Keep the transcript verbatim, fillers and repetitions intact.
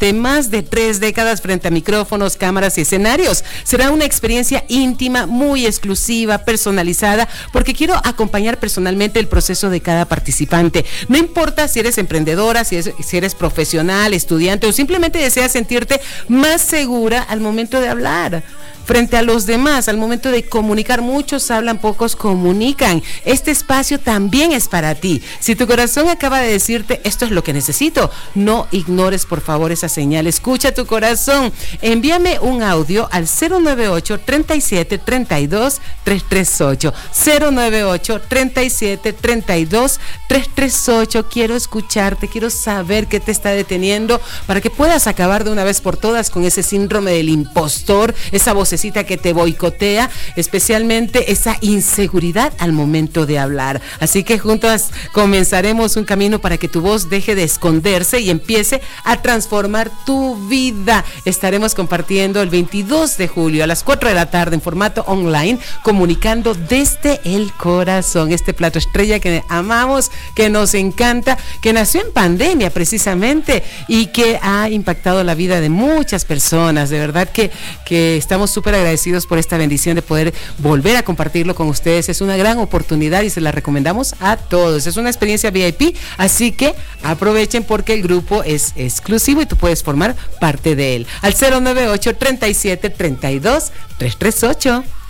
de más de tres décadas frente a micrófonos, cámaras y escenarios. Será una experiencia íntima, muy exclusiva, personalizada, porque quiero acompañar personalmente el proceso de cada participante. No importa si eres emprendedora, si, es, si eres profesional, estudiante o simplemente deseas sentirte más segura al momento de hablar frente a los demás, al momento de comunicar. Muchos hablan, pocos comunican. Este espacio también es para ti. Si tu corazón acaba de decirte esto es lo que necesito, no ignores por favor esa señal. Escucha tu corazón. Envíame un audio al cero nueve ocho, treinta y siete, treinta y dos, trescientos treinta y ocho. cero nueve ocho, treinta y siete, treinta y dos, trescientos treinta y ocho. Quiero escucharte, quiero saber qué te está deteniendo para que puedas acabar de una vez por todas con ese síndrome del impostor, esa vocecita que te boicotea, especialmente esa inseguridad al momento de hablar. Así que juntos comenzaremos un camino para que tu voz deje de esconderse y empiece a transformar tu vida. Estaremos compartiendo el veintidós de julio a las cuatro de la tarde en formato online, comunicando desde el corazón. Este plato estrella que amamos, que nos encanta, que nació en pandemia precisamente y que ha impactado la vida de muchas personas. De verdad que, que estamos súper agradecidos por esta bendición de poder volver a compartirlo con ustedes. Es una gran oportunidad y se la recomendamos a todos. Es una experiencia V I P, así que aprovechen porque el grupo es exclusivo y tú puedes formar parte de él. Al cero nueve ocho, treinta y siete, treinta y dos, trescientos treinta y ocho.